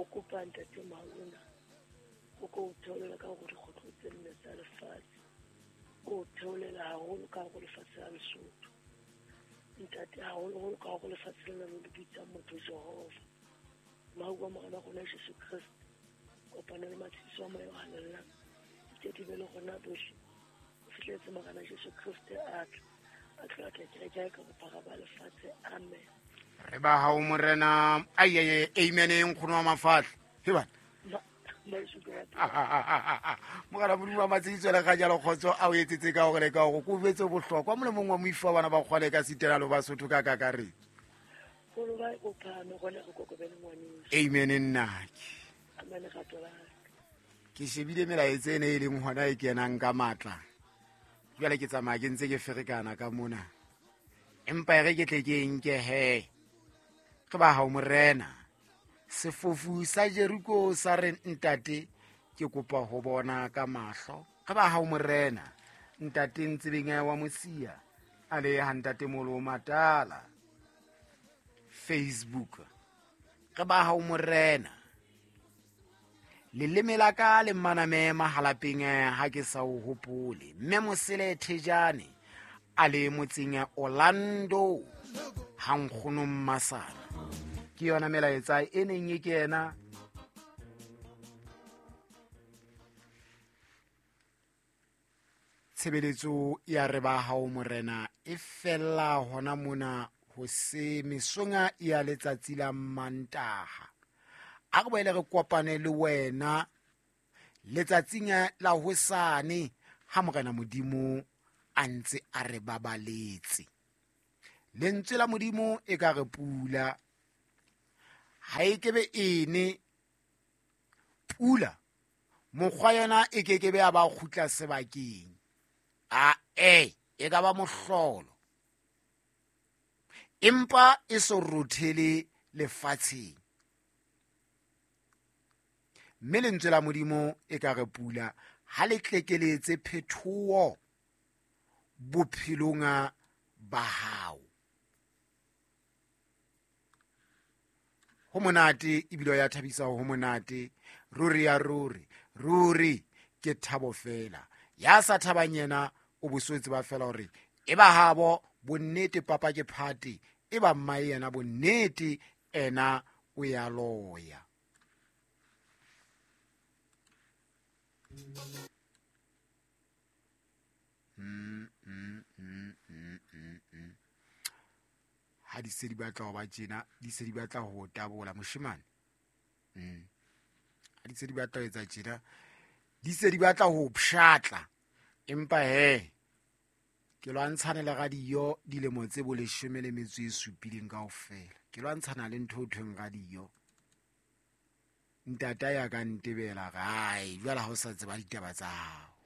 kopa ntate Mauna o ko theolela ka go dikgotlo tse nne tsa lefatshe o theolela haholo ka go lefatshe la Lesotho ntate haholo ka go lefatshe la le bitsa motho Jehova maua morena gona Jesu Kriste kopana le matshiso a mayo halela ke di bele gona bohle o fitletse morena Jesu Kriste a tla ke ka go phaga ba lefatshe amen re ba ha o morena aye amen eng khona wa mafahle he bana mogala modimo wa matsitso le ga jalo khotso a o etsetse ka go le ka go kubetse bohlokwa mo le mongwe wa moifa bana ba kgwale ka sitela lo ba sotho ka kakare go ba go phana gona go kokobela ngwaneng amen nnaki amen ga tola ke shebile melaetse ene e leng hona e kenang ka matla jwale ke tsamaya ke ntse ke ferekana ka mona empa re ke tle ke nke he ke ba ha o morena sefofu sa Jeriko sa re ntate ke kopa ho bona ka mahlo ke ba ha o morena ntate ntsebeng wa mosia a le ha ntate molo matala Facebook ke ba ha o morena leleme la ka le maname mahalapeng ha ke sa o hopole mme mosele thejane a le motseng Orlando hankgono Mmasana ke yona melaetsa e neng e kena tshebeletso ya re ba ha o morena e fella hona mona ho se mesonga ya letsatsi la Mantaha a go boele re kopane le wena letsatsing la hosane ha morena modimo a ntse a re babaletse lentswe la modimo e ka re pula ha e kebe ene pula mokgwa yona e kekebe a ba khutla sebakeng e ka ba mohlolo empa e so rothele lefatsheng mme lentswe la modimo e ka re pula ha le tlekeletse phethoho bophelong ba hao ho monate ebile ya thabisa ho monate ruri ya ruri ke thabo fela ya sa thabanyena o boswetse ba fela hore e ba habo bonnete papa ke phate e ba mmae yena bonnete ena o ya loya ha di se di batla ho ba tjena di se di batla ho tabola moshemane ha di se di batla ho etsa tjena di se di batla ho pshatla empa ke lwantshana le radio dilemo tse bo 17 kaofela ke lwantshana le ntho thweng radio ntata ya ka ntebela gae jwala ha o sa tseba ditaba tsa hao